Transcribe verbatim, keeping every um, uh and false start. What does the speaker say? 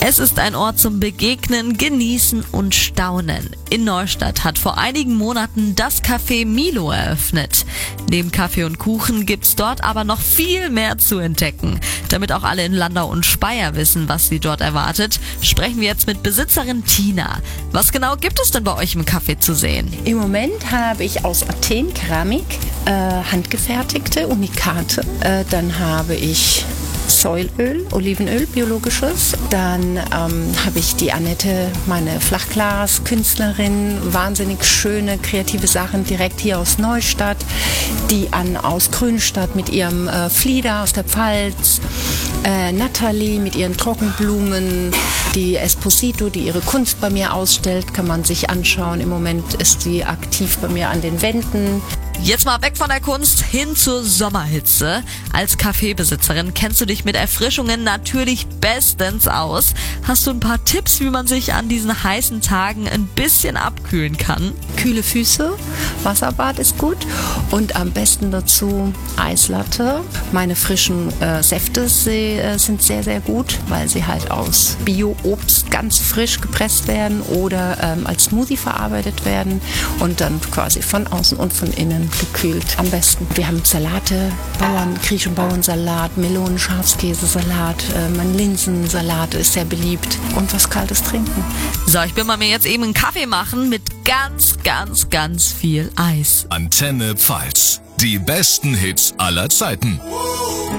Es ist ein Ort zum Begegnen, Genießen und Staunen. In Neustadt hat vor einigen Monaten das Café Milo eröffnet. Neben Kaffee und Kuchen gibt's dort aber noch viel mehr zu entdecken. Damit auch alle in Landau und Speyer wissen, was sie dort erwartet, sprechen wir jetzt mit Besitzerin Tina. Was genau gibt es denn bei euch im Café zu sehen? Im Moment habe ich aus Athen Keramik, äh, handgefertigte Unikate. Äh, dann habe ich Säulöl, Olivenöl, biologisches. Dann ähm, habe ich die Annette, meine Flachglas-Künstlerin, wahnsinnig schöne, kreative Sachen direkt hier aus Neustadt. Die Ann aus Grünstadt mit ihrem äh, Flieder aus der Pfalz. Äh, Nathalie mit ihren Trockenblumen. Die Esposito, die ihre Kunst bei mir ausstellt, kann man sich anschauen. Im Moment ist sie aktiv bei mir an den Wänden. Jetzt mal weg von der Kunst hin zur Sommerhitze. Als Kaffeebesitzerin kennst du dich mit Erfrischungen natürlich bestens aus. Hast du ein paar Tipps, wie man sich an diesen heißen Tagen ein bisschen abkühlen kann? Kühle Füße, Wasserbad ist gut und am besten dazu Eislatte. Meine frischen äh, Säfte sie, äh, sind sehr, sehr gut, weil sie halt aus Bio-Obst ganz frisch gepresst werden oder ähm, als Smoothie verarbeitet werden und dann quasi von außen und von innen gekühlt am besten. Wir haben Salate, Bauern, griechischen Bauernsalat, Melonen, Schafskäsesalat, äh, mein Linsensalat ist sehr beliebt und was Kaltes trinken. So, ich bin mal mir jetzt eben einen Kaffee machen mit ganz, ganz, ganz viel Eis. Antenne Pfalz. Die besten Hits aller Zeiten.